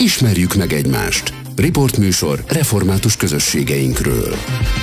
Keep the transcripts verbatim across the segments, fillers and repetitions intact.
Ismerjük meg egymást. Riportműsor református közösségeinkről.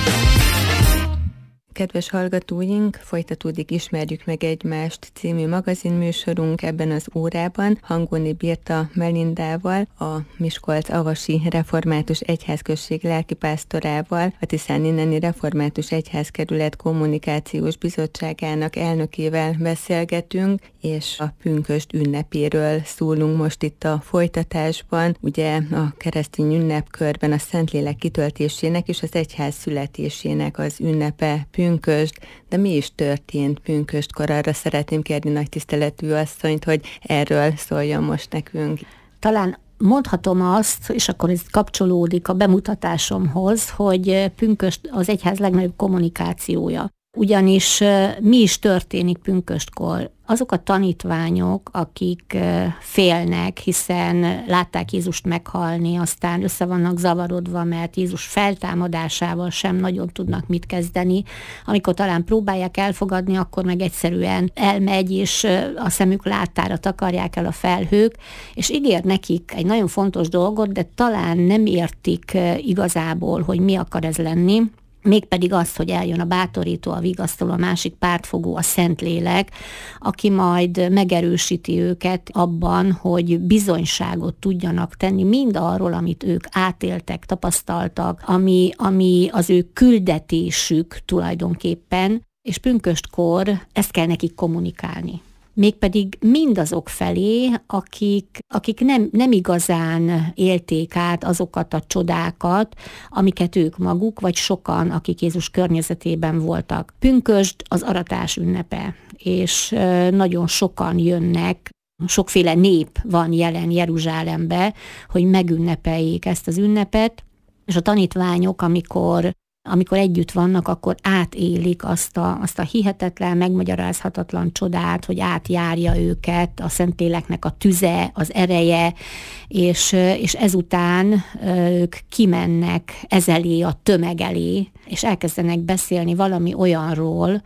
Kedves hallgatóink, folytatódik Ismerjük meg egymást című magazinműsorunk ebben az órában. Hangoni Birta Melindával, a Miskolc-Avasi Református Egyházközség lelkipásztorával, a Tiszán inneni Református Egyházkerület Kommunikációs Bizottságának elnökével beszélgetünk, és a pünkösd ünnepéről szólunk most itt a folytatásban. Ugye a keresztény ünnepkörben a Szentlélek kitöltésének és az egyház születésének az ünnepe pünkösd, de mi is történt pünkösdkor? Arra szeretném kérni nagy tiszteletű asszonyt, hogy erről szóljon most nekünk. Talán mondhatom azt, és akkor ez kapcsolódik a bemutatásomhoz, hogy pünkösd az egyház legnagyobb kommunikációja. Ugyanis mi is történik pünkösdkor? Azok a tanítványok, akik félnek, hiszen látták Jézust meghalni, aztán össze vannak zavarodva, mert Jézus feltámadásával sem nagyon tudnak mit kezdeni. Amikor talán próbálják elfogadni, akkor meg egyszerűen elmegy, és a szemük láttára takarják el a felhők, és ígér nekik egy nagyon fontos dolgot, de talán nem értik igazából, hogy mi akar ez lenni. Mégpedig azt, hogy eljön a bátorító, a vigasztaló, a másik pártfogó, a Szentlélek, aki majd megerősíti őket abban, hogy bizonyságot tudjanak tenni mind arról, amit ők átéltek, tapasztaltak, ami, ami az ő küldetésük tulajdonképpen, és pünkösdkor ezt kell nekik kommunikálni. Mégpedig mindazok felé, akik, akik nem, nem igazán élték át azokat a csodákat, amiket ők maguk, vagy sokan, akik Jézus környezetében voltak. Pünkösd az aratás ünnepe, és nagyon sokan jönnek, sokféle nép van jelen Jeruzsálembe, hogy megünnepeljék ezt az ünnepet, és a tanítványok, amikor Amikor együtt vannak, akkor átélik azt a, azt a hihetetlen, megmagyarázhatatlan csodát, hogy átjárja őket a Szentléleknek a tüze, az ereje, és, és ezután ők kimennek ezelé, a tömeg elé, és elkezdenek beszélni valami olyanról,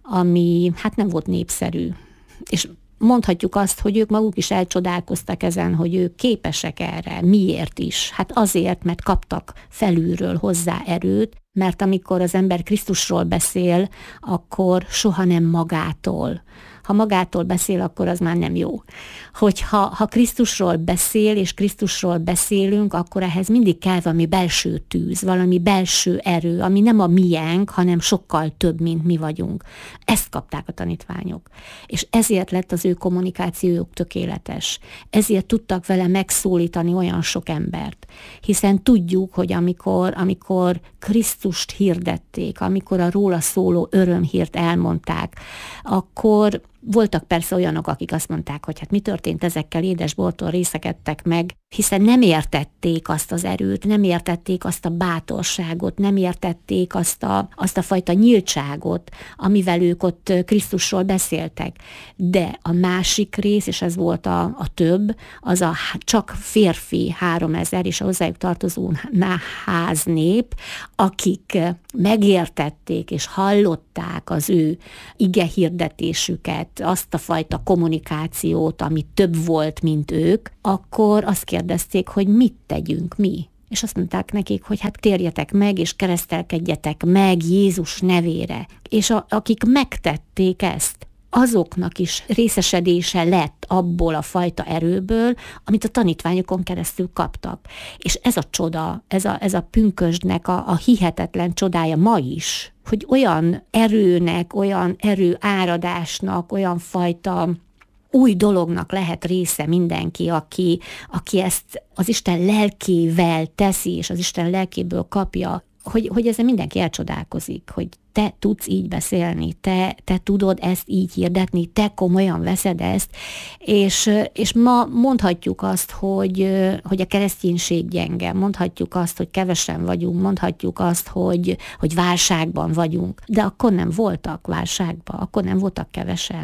ami hát nem volt népszerű. És mondhatjuk azt, hogy ők maguk is elcsodálkoztak ezen, hogy ők képesek erre. Miért is? Hát azért, mert kaptak felülről hozzá erőt, mert amikor az ember Krisztusról beszél, akkor soha nem magától. Ha magától beszél, akkor az már nem jó. Hogyha ha Krisztusról beszél, és Krisztusról beszélünk, akkor ehhez mindig kell valami belső tűz, valami belső erő, ami nem a miénk, hanem sokkal több, mint mi vagyunk. Ezt kapták a tanítványok. És ezért lett az ő kommunikációjuk tökéletes. Ezért tudtak vele megszólítani olyan sok embert. Hiszen tudjuk, hogy amikor, amikor Krisztust hirdették, amikor a róla szóló örömhírt elmondták, akkor voltak persze olyanok, akik azt mondták, hogy hát mi történt ezekkel, édesbortól részekedtek meg, hiszen nem értették azt az erőt, nem értették azt a bátorságot, nem értették azt a, azt a fajta nyíltságot, amivel ők ott Krisztusról beszéltek. De a másik rész, és ez volt a, a több, az a csak férfi háromezer és a hozzájuk tartozó háznép, akik megértették és hallották az ő igehirdetésüket, azt a fajta kommunikációt, ami több volt, mint ők, akkor azt kérdezték, hogy mit tegyünk mi. És azt mondták nekik, hogy hát térjetek meg, és keresztelkedjetek meg Jézus nevére. És a, akik megtették ezt, azoknak is részesedése lett abból a fajta erőből, amit a tanítványokon keresztül kaptak. És ez a csoda, ez a, ez a pünkösdnek a, a hihetetlen csodája ma is, hogy olyan erőnek, olyan erőáradásnak, olyan fajta új dolognak lehet része mindenki, aki, aki ezt az Isten lelkével teszi, és az Isten lelkéből kapja, hogy, hogy ezzel mindenki elcsodálkozik, hogy te tudsz így beszélni, te, te tudod ezt így hirdetni, te komolyan veszed ezt, és, és ma mondhatjuk azt, hogy, hogy a kereszténység gyenge, mondhatjuk azt, hogy kevesen vagyunk, mondhatjuk azt, hogy, hogy válságban vagyunk, de akkor nem voltak válságban, akkor nem voltak kevesen.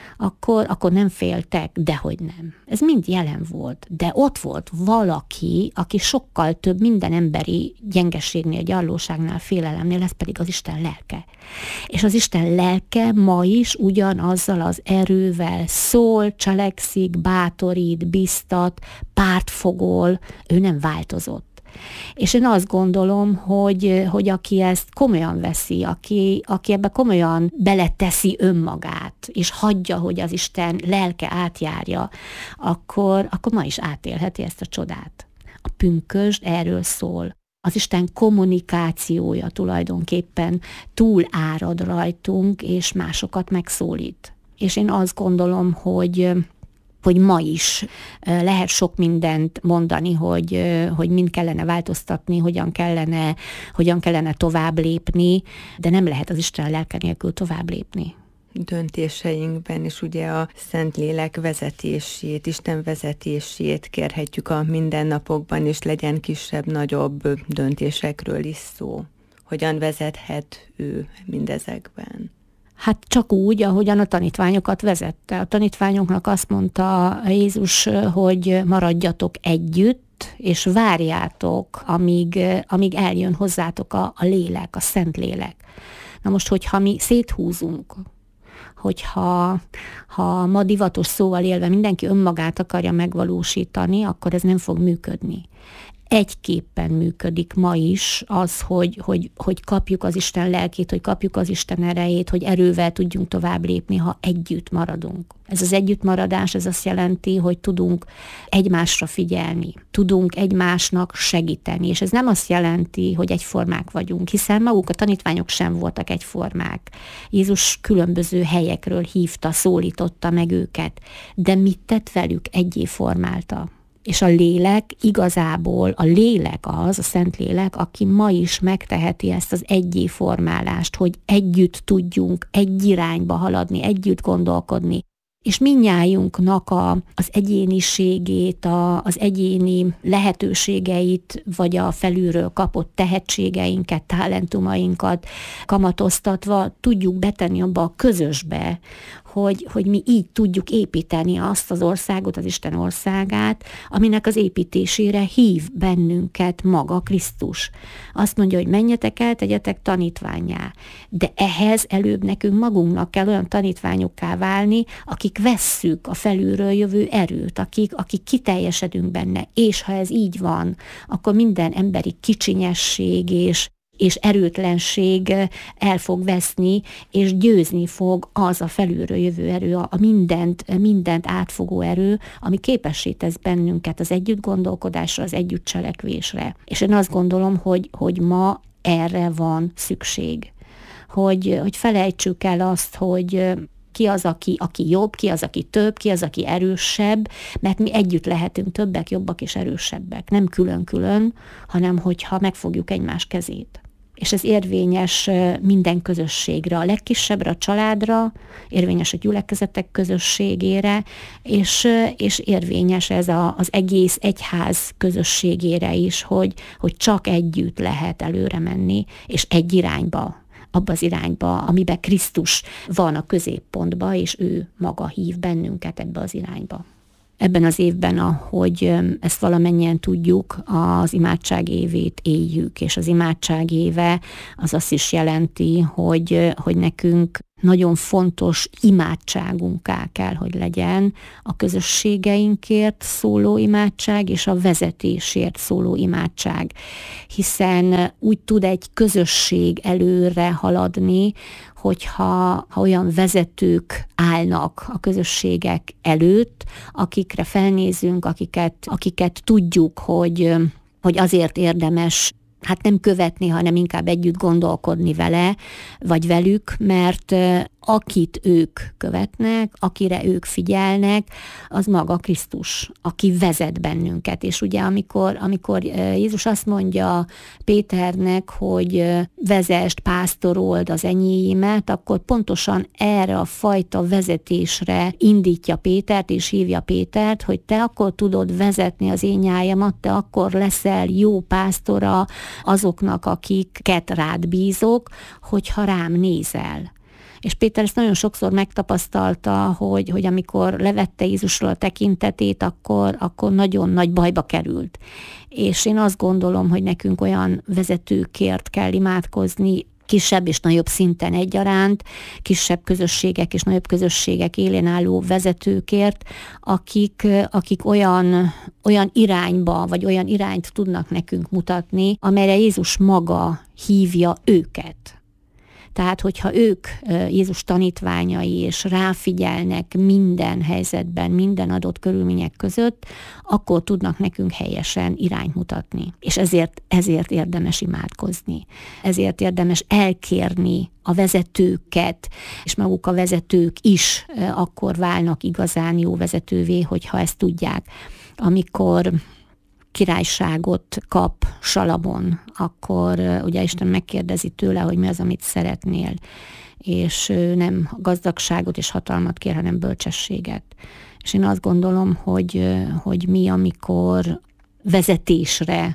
akkor, akkor nem féltek, dehogy nem. Ez mind jelen volt, de ott volt valaki, aki sokkal több minden emberi gyengeségnél, gyarlóságnál, félelemnél, ez pedig az Isten lelke. És az Isten lelke ma is ugyanazzal az erővel szól, cselekszik, bátorít, biztat, pártfogol, ő nem változott. És én azt gondolom, hogy, hogy aki ezt komolyan veszi, aki, aki ebbe komolyan beleteszi önmagát, és hagyja, hogy az Isten lelke átjárja, akkor, akkor ma is átélheti ezt a csodát. A pünkösd erről szól. Az Isten kommunikációja tulajdonképpen túl árad rajtunk, és másokat megszólít. És én azt gondolom, hogy hogy ma is lehet sok mindent mondani, hogy, hogy mind kellene változtatni, hogyan kellene, hogyan kellene tovább lépni, de nem lehet az Isten lelke nélkül tovább lépni. Döntéseinkben is ugye a Szentlélek vezetését, Isten vezetését kérhetjük a mindennapokban, és legyen kisebb-nagyobb döntésekről is szó. Hogyan vezethet ő mindezekben? Hát csak úgy, ahogyan a tanítványokat vezette. A tanítványoknak azt mondta Jézus, hogy maradjatok együtt, és várjátok, amíg, amíg eljön hozzátok a, a lélek, a Szentlélek. Na most, hogyha mi széthúzunk, hogyha ha ma divatos szóval élve mindenki önmagát akarja megvalósítani, akkor ez nem fog működni. Egyképpen működik ma is az, hogy, hogy, hogy kapjuk az Isten lelkét, hogy kapjuk az Isten erejét, hogy erővel tudjunk tovább lépni, ha együtt maradunk. Ez az együttmaradás, ez azt jelenti, hogy tudunk egymásra figyelni, tudunk egymásnak segíteni, és ez nem azt jelenti, hogy egyformák vagyunk, hiszen maguk a tanítványok sem voltak egyformák. Jézus különböző helyekről hívta, szólította meg őket, de mit tett velük? Egyé formálta. És a lélek igazából, a lélek az, a Szentlélek, aki ma is megteheti ezt az egyé formálást, hogy együtt tudjunk egy irányba haladni, együtt gondolkodni, és mindnyájunknak a, az egyéniségét, a, az egyéni lehetőségeit, vagy a felülről kapott tehetségeinket, talentumainkat kamatoztatva tudjuk betenni abba a közösbe, hogy, hogy mi így tudjuk építeni azt az országot, az Isten országát, aminek az építésére hív bennünket maga Krisztus. Azt mondja, hogy menjetek el, tegyetek tanítvánnyá. De ehhez előbb nekünk magunknak kell olyan tanítványokká válni, akik vesszük a felülről jövő erőt, akik, akik kiteljesedünk benne. És ha ez így van, akkor minden emberi kicsinyesség és és erőtlenség el fog veszni, és győzni fog az a felülről jövő erő, a mindent, mindent átfogó erő, ami képessé tesz bennünket az együttgondolkodásra, az együttcselekvésre. És én azt gondolom, hogy, hogy ma erre van szükség. Hogy, hogy felejtsük el azt, hogy ki az, aki, aki jobb, ki az, aki több, ki az, aki erősebb, mert mi együtt lehetünk többek, jobbak és erősebbek. Nem külön-külön, hanem hogyha megfogjuk egymás kezét. És ez érvényes minden közösségre, a legkisebbre, a családra, érvényes a gyülekezetek közösségére, és, és érvényes ez a, az egész egyház közösségére is, hogy, hogy csak együtt lehet előre menni, és egy irányba, abba az irányba, amiben Krisztus van a középpontba, és ő maga hív bennünket ebbe az irányba. Ebben az évben, ahogy ezt valamennyien tudjuk, az imádság évét éljük, és az imádság éve az azt is jelenti, hogy, hogy nekünk nagyon fontos imádságunká kell, hogy legyen a közösségeinkért szóló imádság, és a vezetésért szóló imádság. Hiszen úgy tud egy közösség előre haladni, hogyha ha olyan vezetők állnak a közösségek előtt, akikre felnézünk, akiket, akiket tudjuk, hogy, hogy azért érdemes hát nem követni, hanem inkább együtt gondolkodni vele, vagy velük, mert akit ők követnek, akire ők figyelnek, az maga Krisztus, aki vezet bennünket. És ugye amikor, amikor Jézus azt mondja Péternek, hogy vezest, pásztorold az enyéimet, akkor pontosan erre a fajta vezetésre indítja Pétert, és hívja Pétert, hogy te akkor tudod vezetni az én nyájamat, te akkor leszel jó pásztora azoknak, akiket rád bízok, hogyha rám nézel. És Péter ezt nagyon sokszor megtapasztalta, hogy, hogy amikor levette Jézusról a tekintetét, akkor, akkor nagyon nagy bajba került. És én azt gondolom, hogy nekünk olyan vezetőkért kell imádkozni, kisebb és nagyobb szinten egyaránt, kisebb közösségek és nagyobb közösségek élén álló vezetőkért, akik, akik olyan, olyan irányba, vagy olyan irányt tudnak nekünk mutatni, amelyre Jézus maga hívja őket. Tehát, hogyha ők Jézus tanítványai, és ráfigyelnek minden helyzetben, minden adott körülmények között, akkor tudnak nekünk helyesen irányt mutatni. És ezért, ezért érdemes imádkozni. Ezért érdemes elkérni a vezetőket, és maguk a vezetők is akkor válnak igazán jó vezetővé, hogyha ezt tudják. Amikor királyságot kap Salamon, akkor ugye Isten megkérdezi tőle, hogy mi az, amit szeretnél, és ő nem gazdagságot és hatalmat kér, hanem bölcsességet. És én azt gondolom, hogy, hogy mi, amikor vezetésre,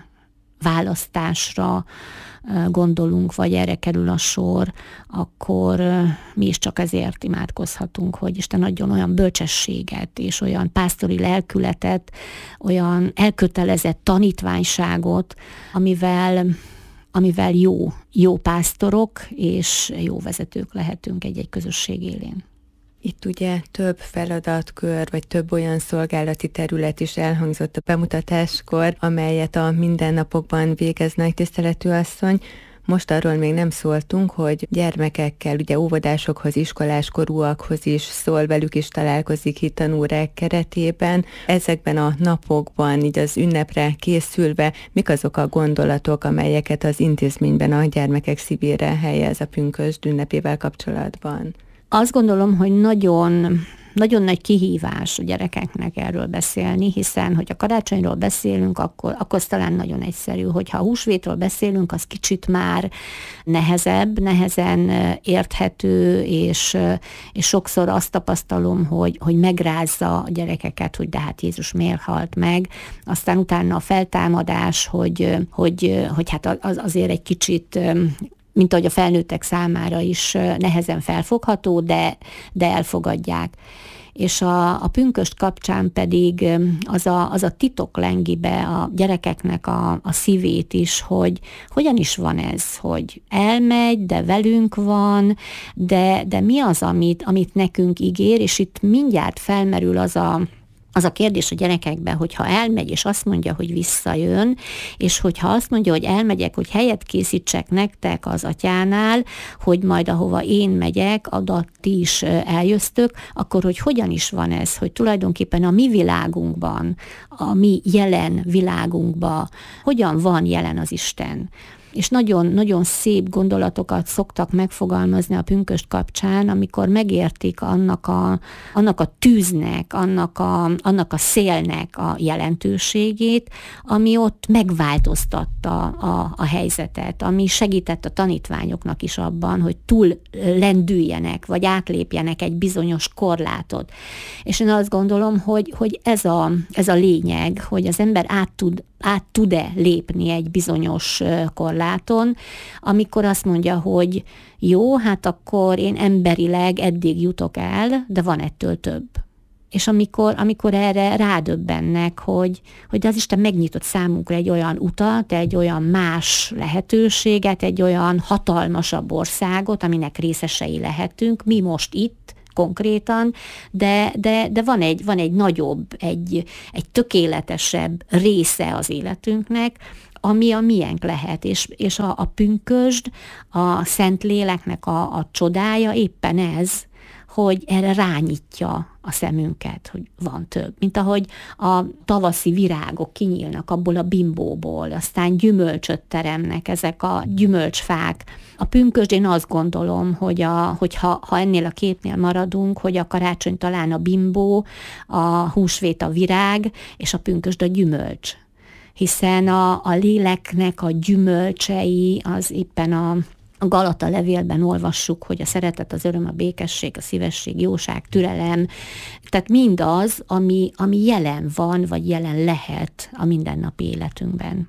választásra gondolunk, vagy erre kerül a sor, akkor mi is csak ezért imádkozhatunk, hogy Isten adjon olyan bölcsességet, és olyan pásztori lelkületet, olyan elkötelezett tanítványságot, amivel, amivel jó, jó pásztorok és jó vezetők lehetünk egy-egy közösség élén. Itt ugye több feladatkör, vagy több olyan szolgálati terület is elhangzott a bemutatáskor, amelyet a mindennapokban végez nagytiszteletű asszony. Most arról még nem szóltunk, hogy gyermekekkel, ugye óvodásokhoz, iskoláskorúakhoz is szól, velük is találkozik itt tanórák keretében. Ezekben a napokban, így az ünnepre készülve, mik azok a gondolatok, amelyeket az intézményben a gyermekek szívére helyez a pünkösd ünnepével kapcsolatban? Azt gondolom, hogy nagyon, nagyon nagy kihívás a gyerekeknek erről beszélni, hiszen, hogy a karácsonyról beszélünk, akkor, akkor az talán nagyon egyszerű, hogyha a húsvétról beszélünk, az kicsit már nehezebb, nehezen érthető, és, és sokszor azt tapasztalom, hogy, hogy megrázza a gyerekeket, hogy de hát Jézus miért halt meg. Aztán utána a feltámadás, hogy, hogy, hogy hát az, azért egy kicsit, mint ahogy a felnőttek számára is nehezen felfogható, de, de elfogadják. És a, a pünkösd kapcsán pedig az a, az a titok lengi be a gyerekeknek a, a szívét is, hogy hogyan is van ez, hogy elmegy, de velünk van, de, de mi az, amit, amit nekünk ígér, és itt mindjárt felmerül az a Az a kérdés a gyerekekben, hogyha elmegy, és azt mondja, hogy visszajön, és hogyha azt mondja, hogy elmegyek, hogy helyet készítsek nektek az atyánál, hogy majd ahova én megyek, adat ti is eljöztök, akkor hogy hogyan is van ez, hogy tulajdonképpen a mi világunkban, a mi jelen világunkban, hogyan van jelen az Isten. És nagyon, nagyon szép gondolatokat szoktak megfogalmazni a pünkösd kapcsán, amikor megértik annak a, annak a tűznek, annak a, annak a szélnek a jelentőségét, ami ott megváltoztatta a, a helyzetet, ami segített a tanítványoknak is abban, hogy túl lendüljenek, vagy átlépjenek egy bizonyos korlátot. És én azt gondolom, hogy, hogy ez, a, ez a lényeg, hogy az ember át tud át tud-e lépni egy bizonyos korláton, amikor azt mondja, hogy jó, hát akkor én emberileg eddig jutok el, de van ettől több. És amikor, amikor erre rádöbbennek, hogy, hogy az Isten megnyitott számunkra egy olyan utat, egy olyan más lehetőséget, egy olyan hatalmasabb országot, aminek részesei lehetünk, mi most itt, konkrétan, de, de, de van, egy, van egy nagyobb, egy, egy tökéletesebb része az életünknek, ami a miénk lehet, és, és a, a pünkösd, a Szentléleknek a, a csodája éppen ez, hogy erre rányitja a szemünket, hogy van több. Mint ahogy a tavaszi virágok kinyílnak abból a bimbóból, aztán gyümölcsöt teremnek ezek a gyümölcsfák. A pünkösd, én azt gondolom, hogy, a, hogy ha, ha ennél a képnél maradunk, hogy a karácsony talán a bimbó, a húsvét a virág, és a pünkösd a gyümölcs. Hiszen a, a léleknek a gyümölcsei az éppen a A Galata levélben olvassuk, hogy a szeretet, az öröm, a békesség, a szívesség, jóság, türelem, tehát mindaz, ami, ami jelen van, vagy jelen lehet a mindennapi életünkben.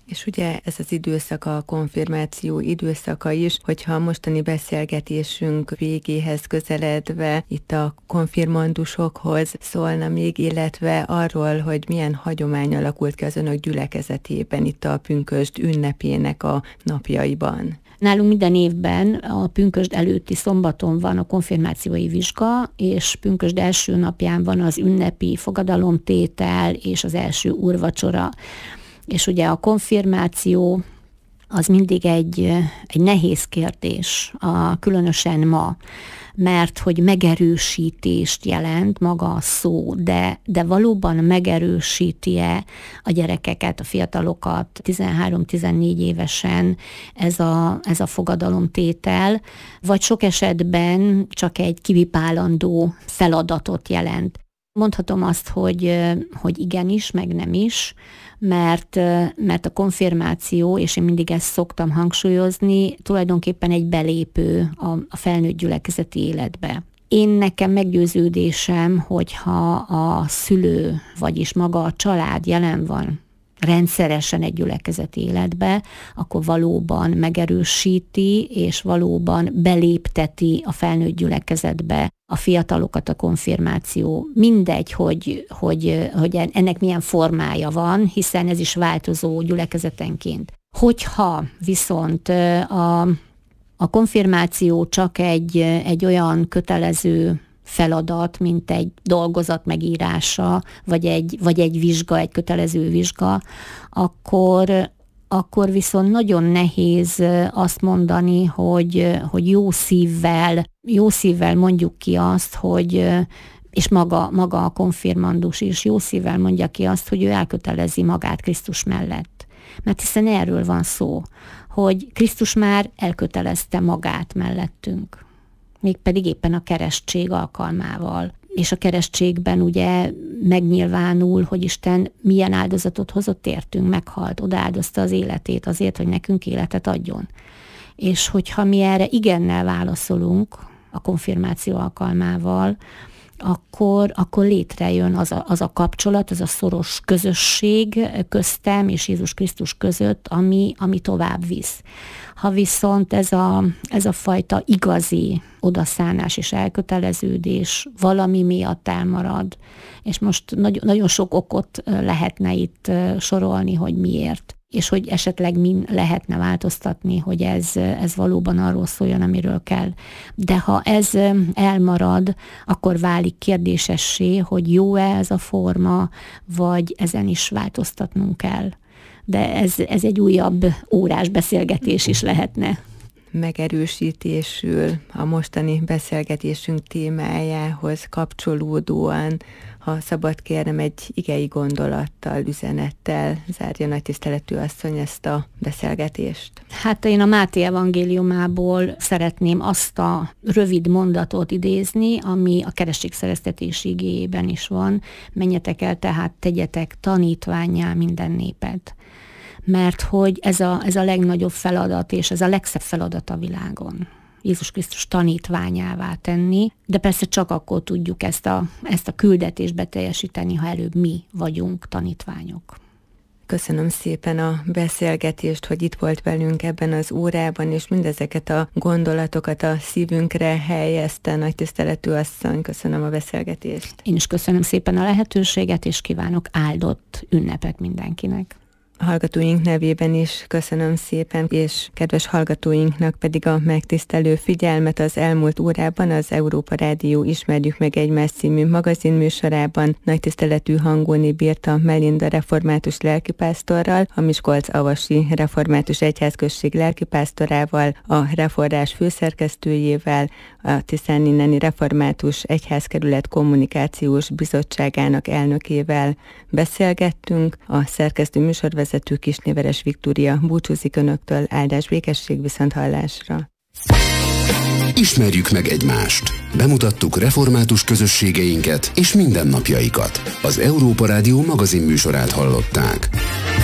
És ugye ez az időszak a konfirmáció időszaka is, hogyha a mostani beszélgetésünk végéhez közeledve itt a konfirmandusokhoz szólna még, illetve arról, hogy milyen hagyomány alakult ki az önök gyülekezetében itt a pünkösd ünnepének a napjaiban. Nálunk minden évben a pünkösd előtti szombaton van a konfirmációi vizsga, és pünkösd első napján van az ünnepi fogadalomtétel és az első úrvacsora. És ugye a konfirmáció az mindig egy, egy nehéz kérdés, a, különösen ma, mert hogy megerősítést jelent maga a szó, de, de valóban megerősíti-e a gyerekeket, a fiatalokat tizenhárom-tizennégy évesen ez a, ez a fogadalomtétel, vagy sok esetben csak egy kivipálandó feladatot jelent. Mondhatom azt, hogy, hogy igenis, meg nem is, mert, mert a konfirmáció, és én mindig ezt szoktam hangsúlyozni, tulajdonképpen egy belépő a, a felnőtt gyülekezeti életbe. Én nekem meggyőződésem, hogyha a szülő, vagyis maga a család jelen van rendszeresen egy gyülekezeti életbe, akkor valóban megerősíti, és valóban belépteti a felnőtt gyülekezetbe a fiatalokat a konfirmáció. Mindegy, hogy, hogy, hogy ennek milyen formája van, hiszen ez is változó gyülekezetenként. Hogyha viszont a, a konfirmáció csak egy, egy olyan kötelező feladat, mint egy dolgozat megírása, vagy egy, vagy egy vizsga, egy kötelező vizsga, akkor, akkor viszont nagyon nehéz azt mondani, hogy, hogy jó szívvel, jó szívvel mondjuk ki azt, hogy és maga, maga a konfirmandus is jó szívvel mondja ki azt, hogy ő elkötelezi magát Krisztus mellett. Mert hiszen erről van szó, hogy Krisztus már elkötelezte magát mellettünk. Mégpedig éppen a keresztség alkalmával. És a keresztségben ugye megnyilvánul, hogy Isten milyen áldozatot hozott értünk, meghalt, odaáldozta az életét azért, hogy nekünk életet adjon. És hogyha mi erre igennel válaszolunk a konfirmáció alkalmával, akkor, akkor létrejön az a, az a kapcsolat, az a szoros közösség köztem és Jézus Krisztus között, ami, ami tovább visz. Ha viszont ez a, ez a fajta igazi odaszánás és elköteleződés valami miatt elmarad, és most nagyon, nagyon sok okot lehetne itt sorolni, hogy miért, és hogy esetleg min lehetne változtatni, hogy ez, ez valóban arról szóljon, amiről kell. De ha ez elmarad, akkor válik kérdésessé, hogy jó-e ez a forma, vagy ezen is változtatnunk kell. De ez, ez egy újabb órás beszélgetés is lehetne. Megerősítésül a mostani beszélgetésünk témájához kapcsolódóan, ha szabad kérnem, egy igei gondolattal, üzenettel zárja nagy tiszteletű asszony ezt a beszélgetést. Hát én a Máté evangéliumából szeretném azt a rövid mondatot idézni, ami a keresztségszereztetés igéjében is van. Menjetek el, tehát tegyetek tanítvánnyá minden népet. Mert hogy ez a, ez a legnagyobb feladat, és ez a legszebb feladat a világon. Jézus Krisztus tanítványává tenni, de persze csak akkor tudjuk ezt a, ezt a küldetést beteljesíteni, ha előbb mi vagyunk tanítványok. Köszönöm szépen a beszélgetést, hogy itt volt velünk ebben az órában, és mindezeket a gondolatokat a szívünkre helyezte. Nagy tiszteletű asszony, köszönöm a beszélgetést. Én is köszönöm szépen a lehetőséget, és kívánok áldott ünnepet mindenkinek. A hallgatóink nevében is köszönöm szépen, és kedves hallgatóinknak pedig a megtisztelő figyelmet. Az elmúlt órában az Európa Rádió Ismerjük meg egymást című magazinműsorában nagy tiszteletű Hangóni Birta Melinda református lelkipásztorral, a Miskolc-avasi református egyházközség lelkipásztorával, a Reforrás főszerkesztőjével, a Tiszáninneni református egyházkerület kommunikációs bizottságának elnökével beszélgettünk. A szerkesztő műsorvezető Kisnéveres Viktória búcsúzik önöktől, áldás, békesség, viszonthallásra. Ismerjük meg egymást. Bemutattuk református közösségeinket és mindennapjaikat. Az Európa Rádió magazinműsorát hallották.